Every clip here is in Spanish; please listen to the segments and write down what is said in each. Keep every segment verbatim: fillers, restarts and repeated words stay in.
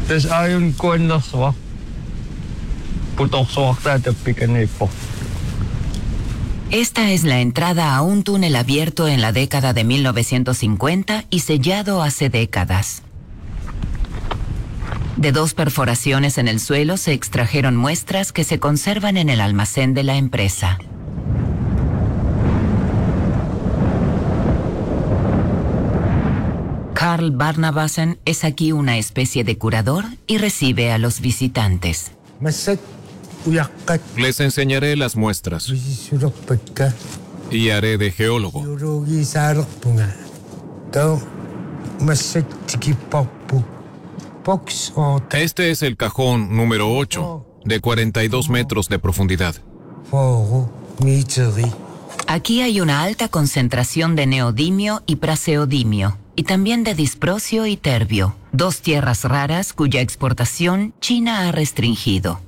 Dus ayun kuenlaswa. Putokswakta tapikanipo. Esta es la entrada a un túnel abierto en la década de mil novecientos cincuenta y sellado hace décadas. De dos perforaciones en el suelo se extrajeron muestras que se conservan en el almacén de la empresa. Carl Barnabassen es aquí una especie de curador y recibe a los visitantes. Les enseñaré las muestras y haré de geólogo. Este es el cajón número ocho, de cuarenta y dos metros de profundidad. Aquí hay una alta concentración de neodimio y praseodimio, y también de disprosio y terbio, dos tierras raras cuya exportación China ha restringido.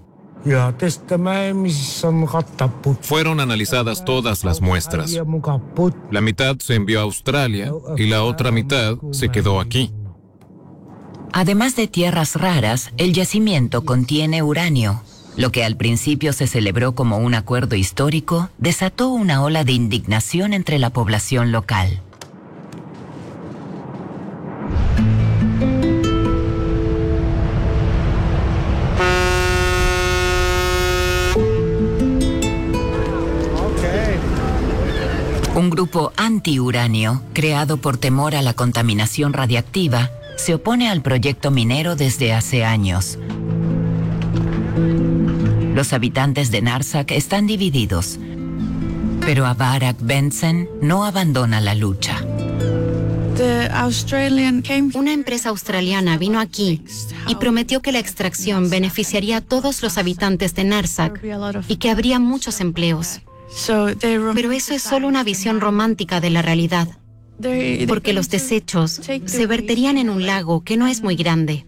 Fueron analizadas todas las muestras. La mitad se envió a Australia y la otra mitad se quedó aquí. Además de tierras raras, el yacimiento contiene uranio. Lo que al principio se celebró como un acuerdo histórico, desató una ola de indignación entre la población local. Un grupo anti-uranio, creado por temor a la contaminación radiactiva, se opone al proyecto minero desde hace años. Los habitantes de Narsaq están divididos, pero Abarak Benson no abandona la lucha. Una empresa australiana vino aquí y prometió que la extracción beneficiaría a todos los habitantes de Narsaq y que habría muchos empleos. Pero eso es solo una visión romántica de la realidad, porque los desechos se verterían en un lago que no es muy grande.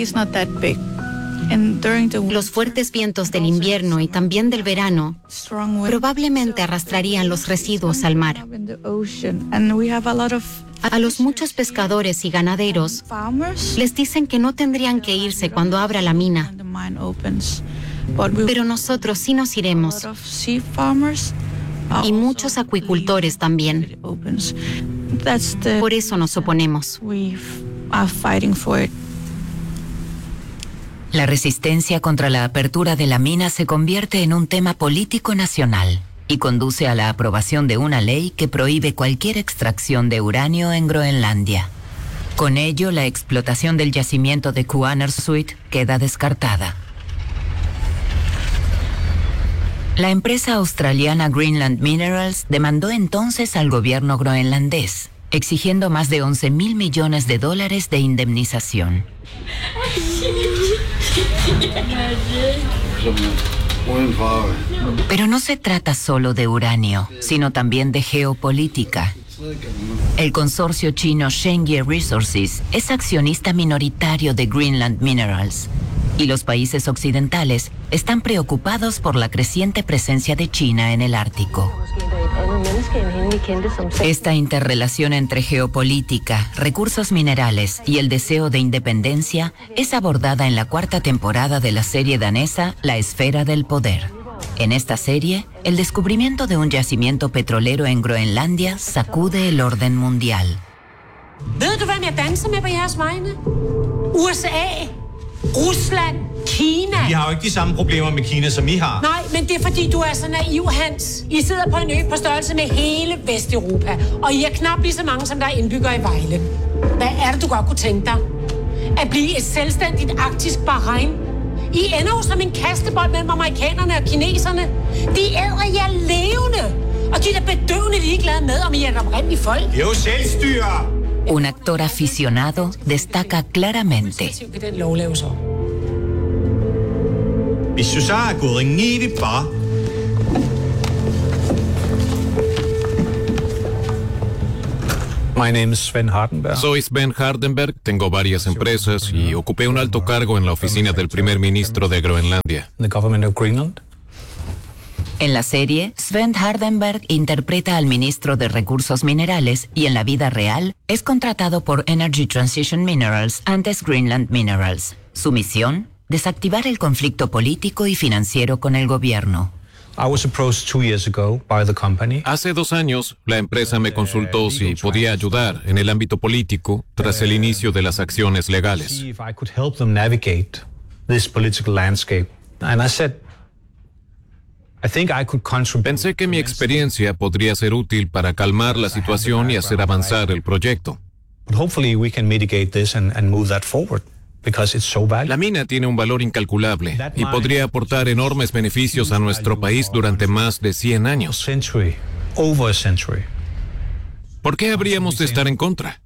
Los fuertes vientos del invierno y también del verano probablemente arrastrarían los residuos al mar. A los muchos pescadores y ganaderos les dicen que no tendrían que irse cuando abra la mina. Pero nosotros sí nos iremos. Y muchos acuicultores también. Por eso nos oponemos. La resistencia contra la apertura de la mina se convierte en un tema político nacional y conduce a la aprobación de una ley que prohíbe cualquier extracción de uranio en Groenlandia. Con ello, la explotación del yacimiento de Kuannersuit queda descartada. La empresa australiana Greenland Minerals demandó entonces al gobierno groenlandés, exigiendo más de once mil millones de dólares de indemnización. Pero no se trata solo de uranio, sino también de geopolítica. El consorcio chino Shengye Resources es accionista minoritario de Greenland Minerals, y los países occidentales están preocupados por la creciente presencia de China en el Ártico. Esta interrelación entre geopolítica, recursos minerales y el deseo de independencia es abordada en la cuarta temporada de la serie danesa La Esfera del Poder. En esta serie, el descubrimiento de un yacimiento petrolero en Groenlandia sacude el orden mundial. Ved du, hvem jeg danser med på jeres vegne? U S A, Rusland, Kina. Vi har jo ikke de samme problemer med Kina, som I har. Nej, men det er fordi, du er så naiv, Hans. I sidder på en ø på størrelse med hele Vesteuropa, og I er knap lige så mange, som der er indbyggere i Vejle. Hvad er det, du godt kunne tænke dig? At blive et selvstændigt arktisk Bahrain? I ender jo som en kastebold mellem amerikanerne og kineserne. De æder jer levende, og de er da bedøvende ligeglade med, om I er et oprindeligt folk. Det er jo selvstyre! Un actor aficionado destaca claramente. Hvis du så er gået rimelig bare. My name is Sven Hardenberg. Soy Sven Hardenberg, tengo varias empresas y ocupé un alto cargo en la oficina del primer ministro de Groenlandia. The government of Greenland. En la serie, Sven Hardenberg interpreta al ministro de Recursos Minerales y en la vida real es contratado por Energy Transition Minerals, antes Greenland Minerals. Su misión, desactivar el conflicto político y financiero con el gobierno. I was approached two years ago by the company. Hace dos años, la empresa me consultó si podía ayudar en el ámbito político tras el inicio de las acciones legales. See if I could help them navigate this political landscape. And I said, I think I could contribute. Pensé que mi experiencia podría ser útil para calmar la situación y hacer avanzar el proyecto. But hopefully we can mitigate this and, and move that forward. Because it's so valuable. La mina tiene un valor incalculable y podría aportar enormes beneficios a nuestro país durante más de cien años. Century, over a century. ¿Por qué habríamos de estar en contra?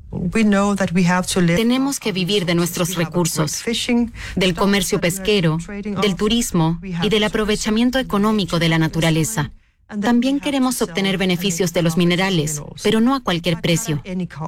Tenemos que vivir de nuestros recursos, del comercio pesquero, del turismo y del aprovechamiento económico de la naturaleza. También queremos obtener beneficios de los minerales, pero no a cualquier precio.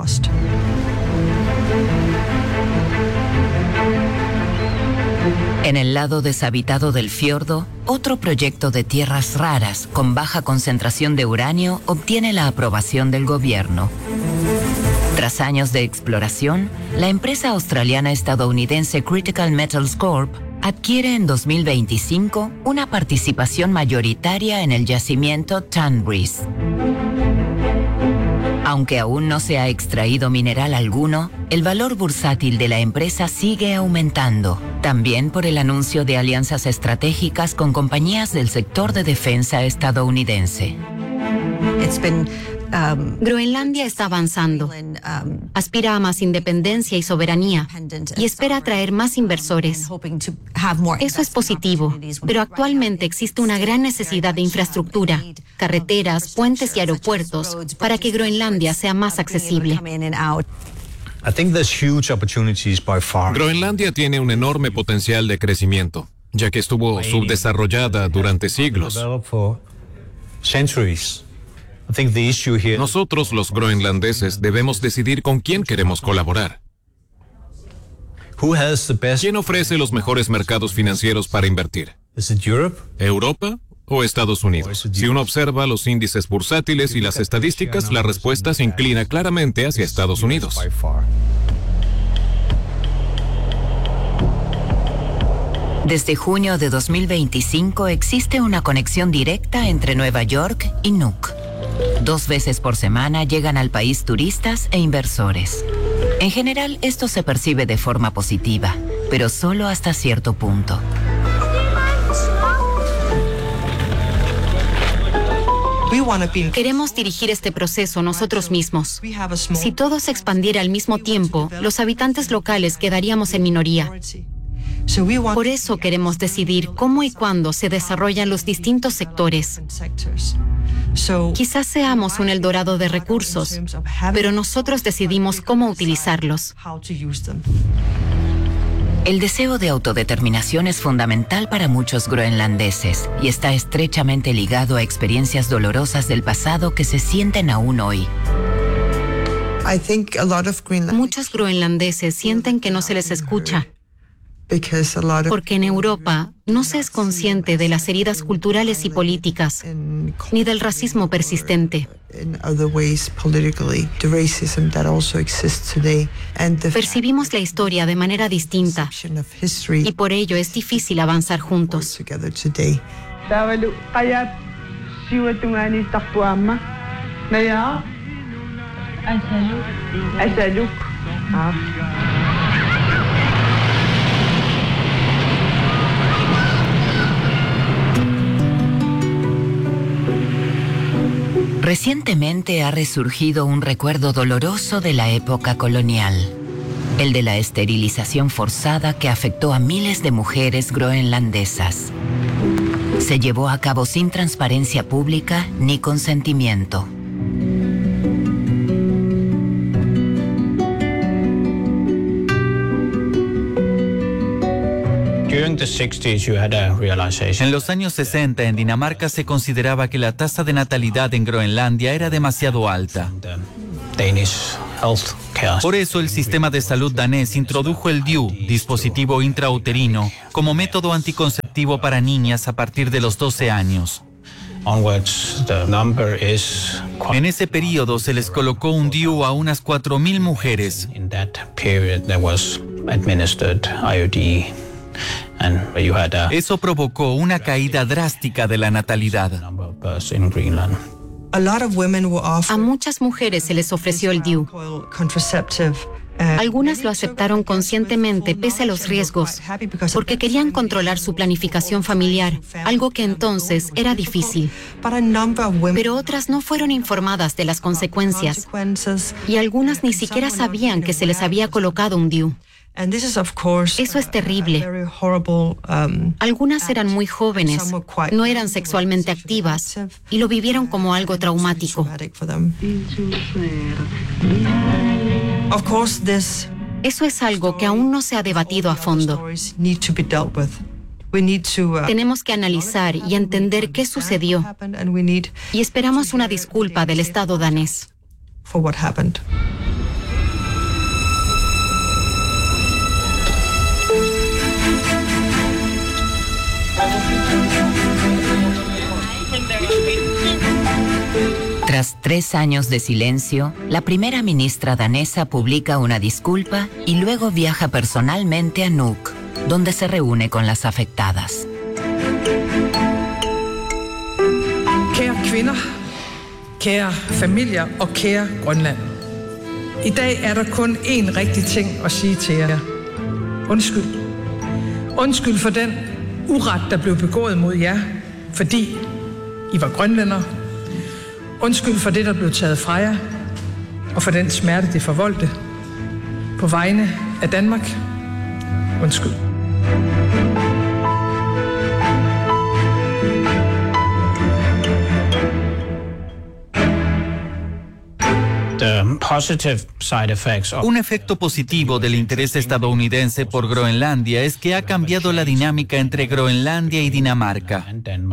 En el lado deshabitado del fiordo, otro proyecto de tierras raras con baja concentración de uranio obtiene la aprobación del gobierno. Tras años de exploración, la empresa australiana-estadounidense Critical Metals Corp adquiere en dos mil veinticinco una participación mayoritaria en el yacimiento Tanbreez. Aunque aún no se ha extraído mineral alguno, el valor bursátil de la empresa sigue aumentando, también por el anuncio de alianzas estratégicas con compañías del sector de defensa estadounidense. Groenlandia está avanzando, aspira a más independencia y soberanía y espera atraer más inversores. Eso es positivo, pero actualmente existe una gran necesidad de infraestructura, carreteras, puentes y aeropuertos para que Groenlandia sea más accesible. I think there's huge opportunities by far. Groenlandia tiene un enorme potencial de crecimiento, ya que estuvo subdesarrollada durante siglos. Nosotros, los groenlandeses, debemos decidir con quién queremos colaborar. ¿Quién ofrece los mejores mercados financieros para invertir? ¿Europa o Estados Unidos? Si uno observa los índices bursátiles y las estadísticas, la respuesta se inclina claramente hacia Estados Unidos. Desde junio de dos mil veinticinco existe una conexión directa entre Nueva York y Nuuk. Dos veces por semana llegan al país turistas e inversores. En general, esto se percibe de forma positiva, pero solo hasta cierto punto. Queremos dirigir este proceso nosotros mismos. Si todo se expandiera al mismo tiempo, los habitantes locales quedaríamos en minoría. Por eso queremos decidir cómo y cuándo se desarrollan los distintos sectores. Quizás seamos un Eldorado de recursos, pero nosotros decidimos cómo utilizarlos. El deseo de autodeterminación es fundamental para muchos groenlandeses y está estrechamente ligado a experiencias dolorosas del pasado que se sienten aún hoy. Muchos groenlandeses sienten que no se les escucha, porque en Europa no se es consciente de las heridas culturales y políticas, ni del racismo persistente. Percibimos la historia de manera distinta, y por ello es difícil avanzar juntos. Recientemente ha resurgido un recuerdo doloroso de la época colonial, el de la esterilización forzada que afectó a miles de mujeres groenlandesas. Se llevó a cabo sin transparencia pública ni consentimiento. En los años sesenta, en Dinamarca se consideraba que la tasa de natalidad en Groenlandia era demasiado alta. Por eso el sistema de salud danés introdujo el D I U, dispositivo intrauterino, como método anticonceptivo para niñas a partir de los doce años. En ese periodo se les colocó un D I U a unas cuatro mil mujeres. administered I O D. And you had a Eso provocó una caída drástica de la natalidad. number of births in Greenland. A muchas mujeres se les ofreció el D I U. Algunas lo aceptaron conscientemente pese a los riesgos, porque querían controlar su planificación familiar, algo que entonces era difícil. Pero otras no fueron informadas de las consecuencias, y algunas ni siquiera sabían que se les había colocado un D I U. Eso es terrible. Algunas eran muy jóvenes, no eran sexualmente activas y lo vivieron como algo traumático. Eso es algo que aún no se ha debatido a fondo. Tenemos que analizar y entender qué sucedió y esperamos una disculpa del Estado danés. Tras tres años de silencio, la primera ministra danesa publica una disculpa y luego viaja personalmente a Nuuk, donde se reúne con las afectadas. Kære kvinder, kære familier og kære Grønland. I dag er der kun én rigtig ting at sige til jer. Undskyld. Undskyld for den uret, der blev begået mod jer, fordi I var grønlændere. Undskyld for det, der blev taget fra jer, og for den smerte, det forvoldte. På vegne af Danmark. Undskyld. Un efecto positivo del interés estadounidense por Groenlandia es que ha cambiado la dinámica entre Groenlandia y Dinamarca.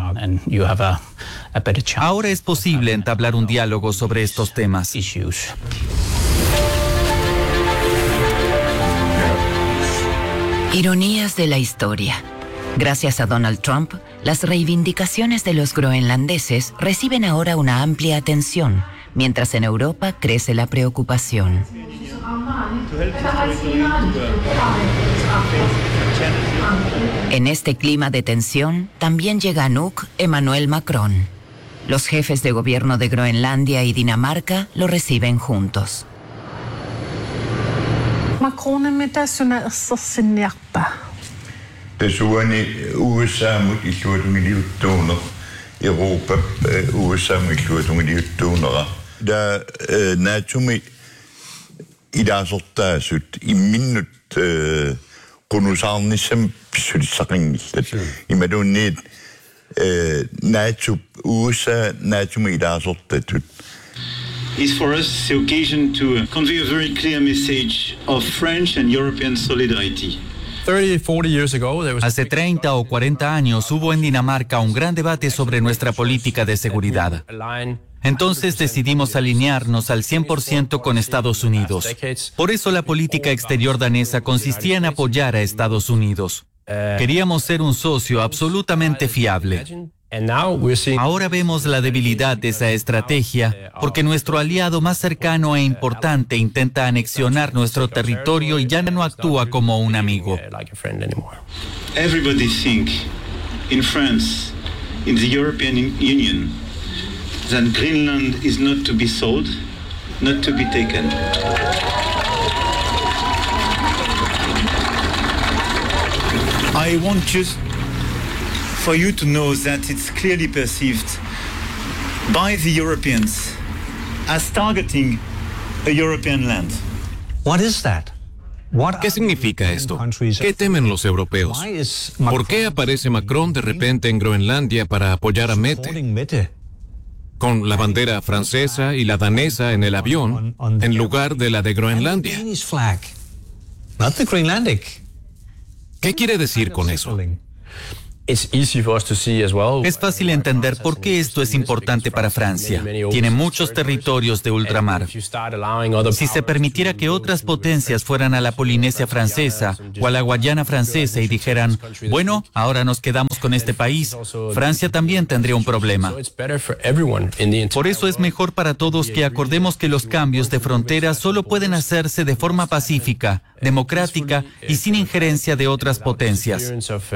Ahora es posible entablar un diálogo sobre estos temas. Ironías de la historia. Gracias a Donald Trump, las reivindicaciones de los groenlandeses reciben ahora una amplia atención, mientras en Europa crece la preocupación. En este clima de tensión, también llega a Nuuk Emmanuel Macron. Los jefes de gobierno de Groenlandia y Dinamarca lo reciben juntos. Macron er med nationalstatsnjappa. Desuden U S A mod islutungiliuttuuner Europa U S A mod islutungiliuttuunera da natumi idaasortaasut imminnut qunusarnissam pissulissaqinngillat imaluunniit NATO U S A natumi idaasortatut is for us the occasion to convey a very clear message of French and European solidarity. Hace treinta o cuarenta años hubo en Dinamarca un gran debate sobre nuestra política de seguridad. Entonces decidimos alinearnos al cien por ciento con Estados Unidos. Por eso la política exterior danesa consistía en apoyar a Estados Unidos. Queríamos ser un socio absolutamente fiable. Ahora vemos la debilidad de esa estrategia porque nuestro aliado más cercano e importante intenta anexionar nuestro territorio y ya no actúa como un amigo. Everybody think in France, in the European Union, that Greenland is not to be sold, not to be taken. I want just for you to know that it's clearly perceived by the Europeans as targeting a European land. What is that? ¿Qué significa esto? ¿Qué temen los europeos? ¿Por qué aparece Macron de repente en Groenlandia para apoyar a Mette? Con la bandera francesa y la danesa en el avión, en lugar de la de Groenlandia. ¿Qué quiere decir con eso? Es fácil entender por qué esto es importante para Francia. Tiene muchos territorios de ultramar. Si se permitiera que otras potencias fueran a la Polinesia francesa o a la Guayana francesa y dijeran, bueno, ahora nos quedamos con este país, Francia también tendría un problema. Por eso es mejor para todos que acordemos que los cambios de frontera solo pueden hacerse de forma pacífica, democrática y sin injerencia de otras potencias.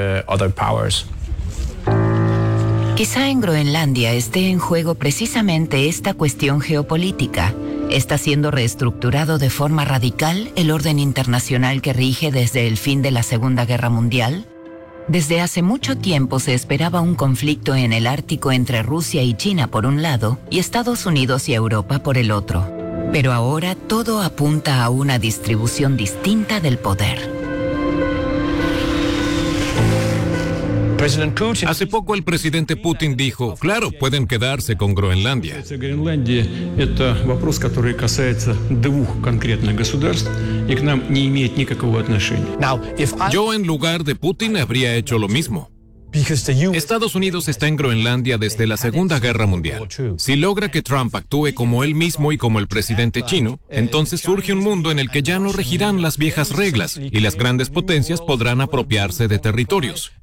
Quizá en Groenlandia esté en juego precisamente esta cuestión geopolítica. Está siendo reestructurado de forma radical el orden internacional que rige desde el fin de la Segunda Guerra Mundial. Desde hace mucho tiempo se esperaba un conflicto en el Ártico entre Rusia y China por un lado y Estados Unidos y Europa por el otro. Pero ahora todo apunta a una distribución distinta del poder. Hace poco el presidente Putin dijo, claro, pueden quedarse con Groenlandia. Yo en lugar de Putin habría hecho lo mismo. Estados Unidos está en Groenlandia desde la Segunda Guerra Mundial. Si logra que Trump actúe como él mismo y como el presidente chino, entonces surge un mundo en el que ya no regirán las viejas reglas y las grandes potencias podrán apropiarse de territorios.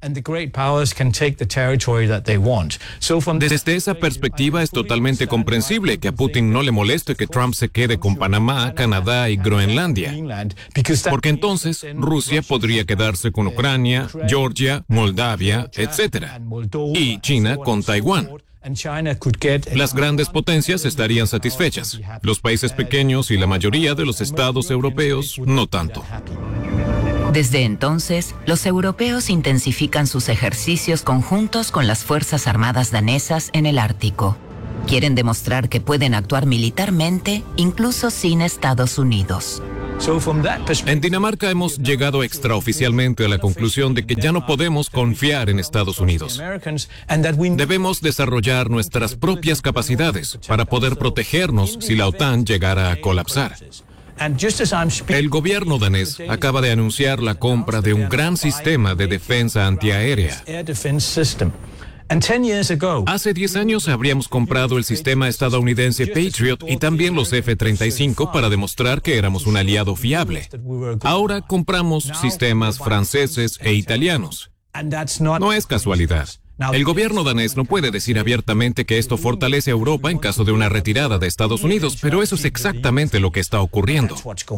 Desde esa perspectiva es totalmente comprensible que a Putin no le moleste que Trump se quede con Panamá, Canadá y Groenlandia, porque entonces Rusia podría quedarse con Ucrania, Georgia, Moldavia, etcétera, y China con Taiwán. Las grandes potencias estarían satisfechas. Los países pequeños y la mayoría de los estados europeos no tanto. Desde entonces, los europeos intensifican sus ejercicios conjuntos con las Fuerzas Armadas danesas en el Ártico. Quieren demostrar que pueden actuar militarmente incluso sin Estados Unidos. En Dinamarca hemos llegado extraoficialmente a la conclusión de que ya no podemos confiar en Estados Unidos. Debemos desarrollar nuestras propias capacidades para poder protegernos si la OTAN llegara a colapsar. El gobierno danés acaba de anunciar la compra de un gran sistema de defensa antiaérea. Hace diez años habríamos comprado el sistema estadounidense Patriot y también los F treinta y cinco para demostrar que éramos un aliado fiable. Ahora compramos sistemas franceses e italianos. No es casualidad. El gobierno danés no puede decir abiertamente que esto fortalece a Europa en caso de una retirada de Estados Unidos, pero eso es exactamente lo que está ocurriendo.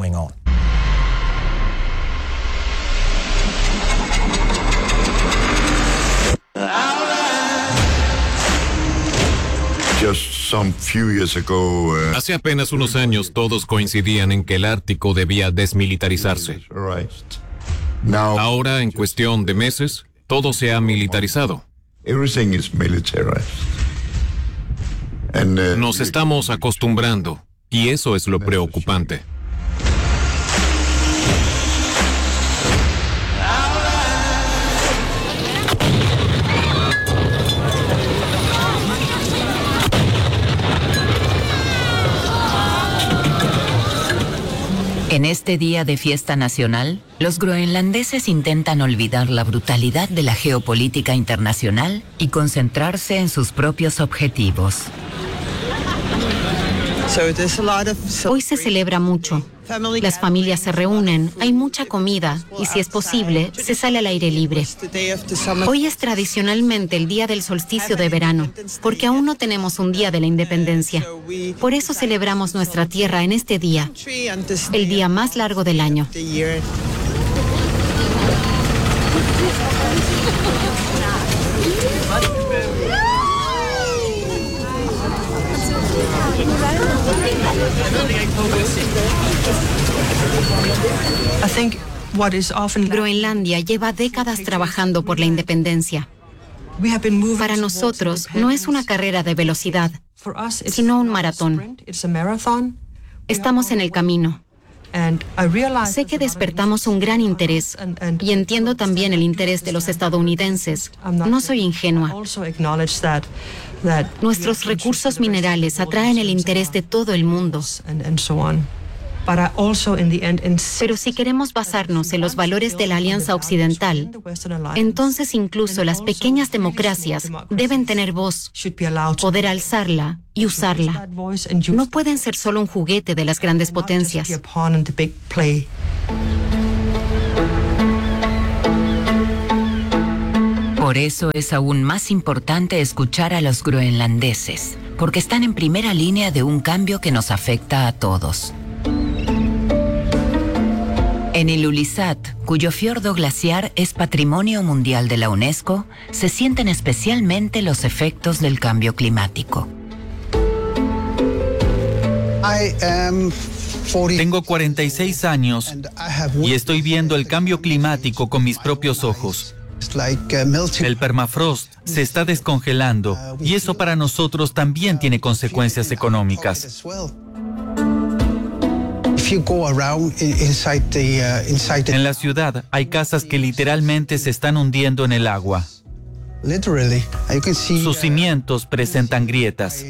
Hace apenas unos años todos coincidían en que el Ártico debía desmilitarizarse. Ahora, en cuestión de meses, todo se ha militarizado. Nos estamos acostumbrando, y eso es lo preocupante. En este día de fiesta nacional, los groenlandeses intentan olvidar la brutalidad de la geopolítica internacional y concentrarse en sus propios objetivos. Hoy se celebra mucho. Las familias se reúnen, hay mucha comida y, si es posible, se sale al aire libre. Hoy es tradicionalmente el día del solsticio de verano, porque aún no tenemos un día de la independencia. Por eso celebramos nuestra tierra en este día, el día más largo del año. Groenlandia lleva décadas trabajando por la independencia. Para nosotros no es una carrera de velocidad, sino un maratón. Estamos en el camino. Sé que despertamos un gran interés y entiendo también el interés de los estadounidenses. No soy ingenua. Nuestros recursos minerales atraen el interés de todo el mundo. Pero si queremos basarnos en los valores de la Alianza Occidental, entonces incluso las pequeñas democracias deben tener voz, poder alzarla y usarla. No pueden ser solo un juguete de las grandes potencias. Por eso es aún más importante escuchar a los groenlandeses, porque están en primera línea de un cambio que nos afecta a todos. En Ilulissat, cuyo fiordo glaciar es Patrimonio Mundial de la UNESCO, se sienten especialmente los efectos del cambio climático. Tengo cuarenta y seis años y estoy viendo el cambio climático con mis propios ojos. El permafrost se está descongelando y eso para nosotros también tiene consecuencias económicas. En la ciudad hay casas que literalmente se están hundiendo en el agua. Sus cimientos presentan grietas.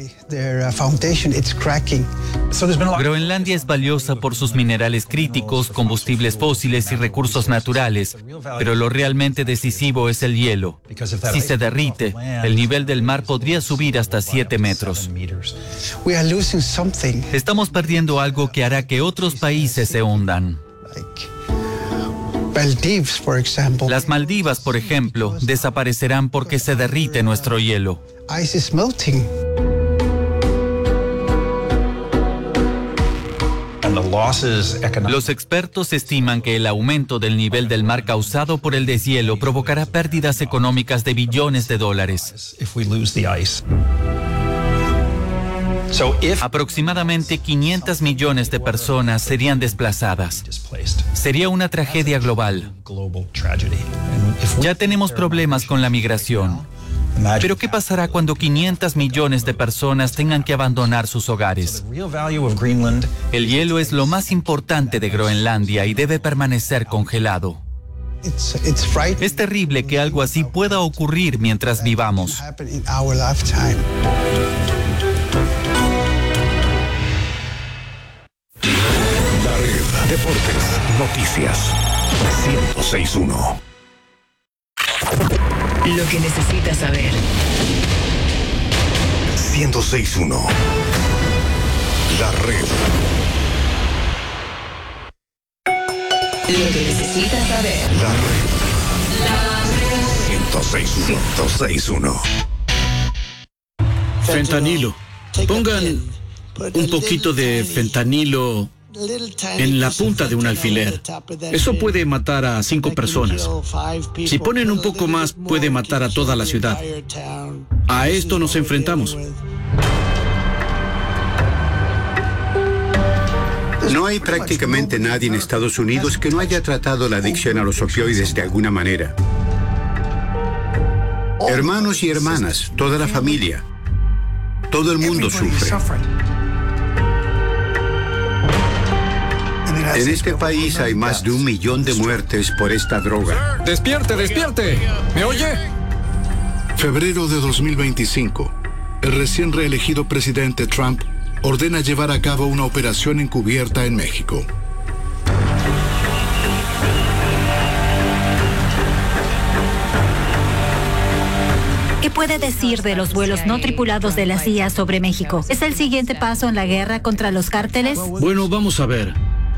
Groenlandia es valiosa por sus minerales críticos, combustibles fósiles y recursos naturales, pero lo realmente decisivo es el hielo. Si se derrite, el nivel del mar podría subir hasta siete metros. Estamos perdiendo algo que hará que otros países se hundan. Las Maldivas, por ejemplo, desaparecerán porque se derrite nuestro hielo. Los expertos estiman que el aumento del nivel del mar causado por el deshielo provocará pérdidas económicas de billones de dólares. Aproximadamente quinientos millones de personas serían desplazadas. Sería una tragedia global. Ya tenemos problemas con la migración. Pero ¿qué pasará cuando quinientos millones de personas tengan que abandonar sus hogares? El hielo es lo más importante de Groenlandia y debe permanecer congelado. Es terrible que algo así pueda ocurrir mientras vivamos. Deportes, noticias, ciento seis punto uno. Lo que necesitas saber. ciento seis punto uno. La red. Lo que necesitas saber. La red. La red. ciento seis punto uno. Fentanilo. Pongan un poquito de fentanilo en la punta de un alfiler. Eso puede matar a cinco personas. Si ponen un poco más, puede matar a toda la ciudad. A esto nos enfrentamos. No hay prácticamente nadie en Estados Unidos que no haya tratado la adicción a los opioides de alguna manera. Hermanos y hermanas, toda la familia, todo el mundo sufre. En este país hay más de un millón de muertes por esta droga. ¡Despierte, despierte! ¿Me oye? Febrero de dos mil veinticinco. El recién reelegido presidente Trump ordena llevar a cabo una operación encubierta en México. ¿Qué puede decir de los vuelos no tripulados de la C I A sobre México? ¿Es el siguiente paso en la guerra contra los cárteles? Bueno, vamos a ver.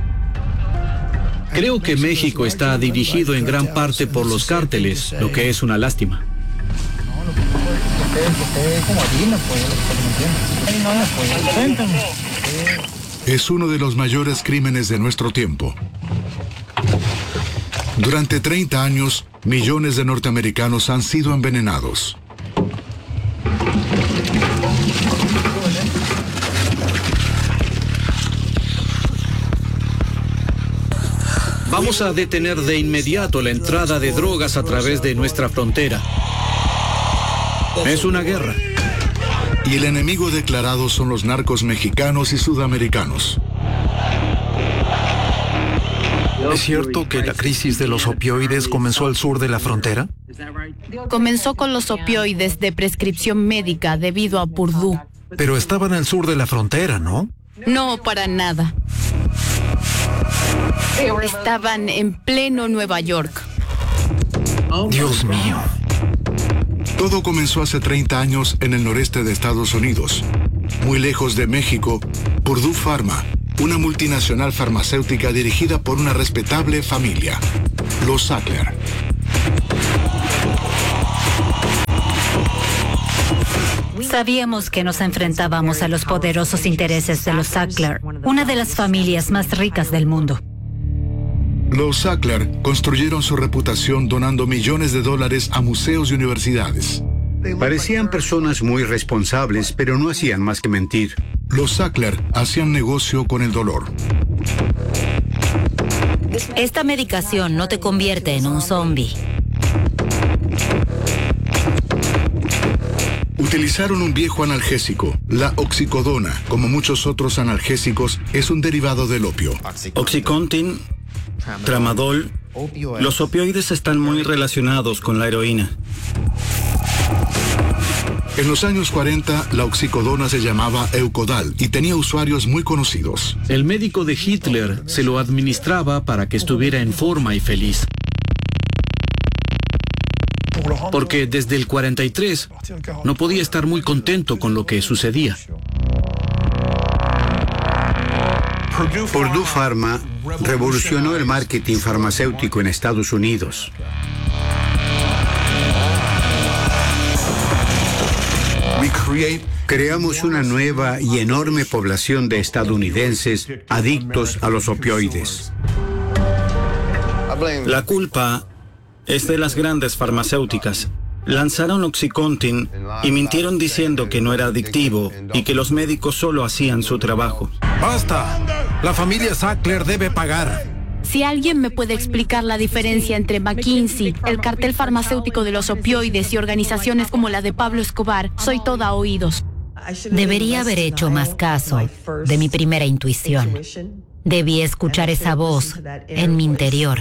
Creo que México está dirigido en gran parte por los cárteles, lo que es una lástima. Es uno de los mayores crímenes de nuestro tiempo. Durante treinta años, millones de norteamericanos han sido envenenados. Vamos a detener de inmediato la entrada de drogas a través de nuestra frontera. Es una guerra. Y el enemigo declarado son los narcos mexicanos y sudamericanos. ¿Es cierto que la crisis de los opioides comenzó al sur de la frontera? Comenzó con los opioides de prescripción médica debido a Purdue. Pero estaban al sur de la frontera, ¿no? No, para nada. Estaban en pleno Nueva York. Dios mío. Todo comenzó hace treinta años en el noreste de Estados Unidos. Muy lejos de México, Purdue Pharma, una multinacional farmacéutica dirigida por una respetable familia, los Sackler. Sabíamos que nos enfrentábamos a los poderosos intereses de los Sackler, una de las familias más ricas del mundo. Los Sackler construyeron su reputación donando millones de dólares a museos y universidades. Parecían personas muy responsables, pero no hacían más que mentir. Los Sackler hacían negocio con el dolor. Esta medicación no te convierte en un zombie. Utilizaron un viejo analgésico. La oxicodona, como muchos otros analgésicos, es un derivado del opio. Oxycontin, tramadol. Los opioides están muy relacionados con la heroína. En los años cuarenta, la oxicodona se llamaba Eucodal y tenía usuarios muy conocidos. El médico de Hitler se lo administraba para que estuviera en forma y feliz. Porque desde el cuarenta y tres no podía estar muy contento con lo que sucedía. Purdue Pharma revolucionó el marketing farmacéutico en Estados Unidos. Creamos una nueva y enorme población de estadounidenses adictos a los opioides. La culpa es de las grandes farmacéuticas. Lanzaron Oxycontin y mintieron diciendo que no era adictivo y que los médicos solo hacían su trabajo. ¡Basta! La familia Sackler debe pagar. Si alguien me puede explicar la diferencia entre McKinsey, el cartel farmacéutico de los opioides y organizaciones como la de Pablo Escobar, soy toda oídos. Debería haber hecho más caso de mi primera intuición. Debí escuchar esa voz en mi interior.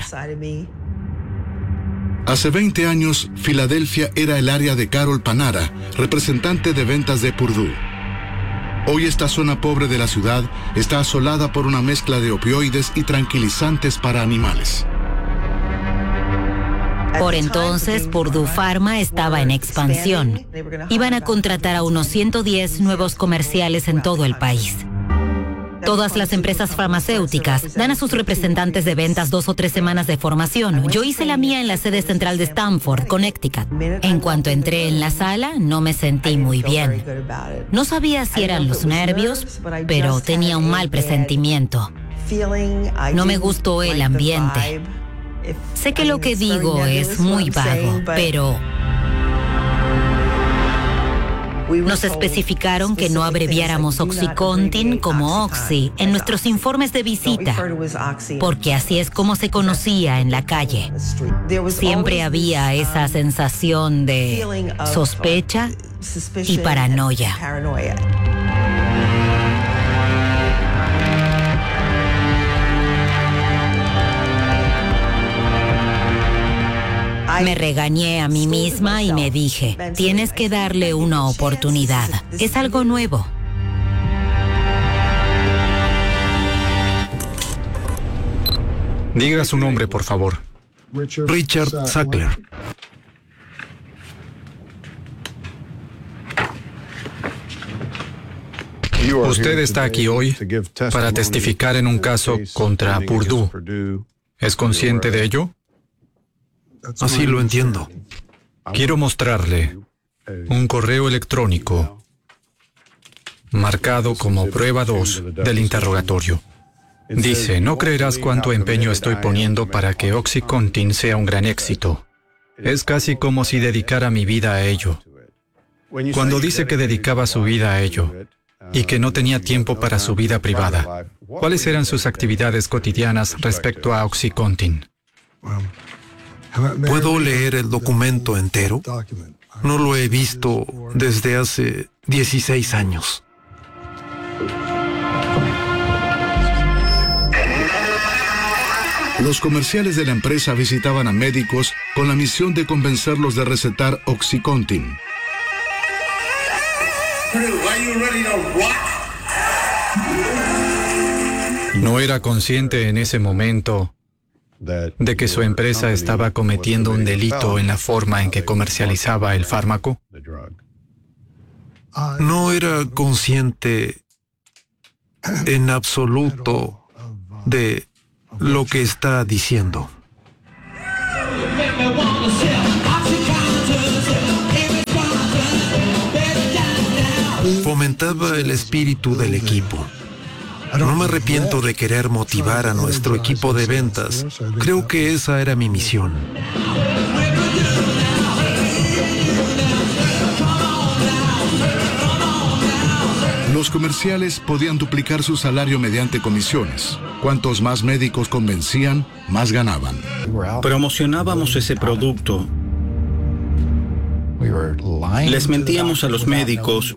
Hace veinte años, Filadelfia era el área de Carol Panara, representante de ventas de Purdue. Hoy esta zona pobre de la ciudad está asolada por una mezcla de opioides y tranquilizantes para animales. Por entonces, Purdue Pharma estaba en expansión. Iban a contratar a unos ciento diez nuevos comerciales en todo el país. Todas las empresas farmacéuticas dan a sus representantes de ventas dos o tres semanas de formación. Yo hice la mía en la sede central de Stamford, Connecticut. En cuanto entré en la sala, no me sentí muy bien. No sabía si eran los nervios, pero tenía un mal presentimiento. No me gustó el ambiente. Sé que lo que digo es muy vago, pero nos especificaron que no abreviáramos Oxycontin como Oxy en nuestros informes de visita, porque así es como se conocía en la calle. Siempre había esa sensación de sospecha y paranoia. Me regañé a mí misma y me dije, tienes que darle una oportunidad. Es algo nuevo. Diga su nombre, por favor. Richard Sackler. Usted está aquí hoy para testificar en un caso contra Purdue. ¿Es consciente de ello? Así lo entiendo. Quiero mostrarle un correo electrónico marcado como prueba dos del interrogatorio. Dice, no creerás cuánto empeño estoy poniendo para que Oxycontin sea un gran éxito. Es casi como si dedicara mi vida a ello. Cuando dice que dedicaba su vida a ello y que no tenía tiempo para su vida privada, ¿cuáles eran sus actividades cotidianas respecto a Oxycontin? ¿Puedo leer el documento entero? No lo he visto desde hace dieciséis años. Los comerciales de la empresa visitaban a médicos con la misión de convencerlos de recetar Oxycontin. ¿No era consciente en ese momento de que su empresa estaba cometiendo un delito en la forma en que comercializaba el fármaco? No era consciente en absoluto de lo que está diciendo. Fomentaba el espíritu del equipo. No me arrepiento de querer motivar a nuestro equipo de ventas. Creo que esa era mi misión. Los comerciales podían duplicar su salario mediante comisiones. Cuantos más médicos convencían, más ganaban. Promocionábamos ese producto. Les mentíamos a los médicos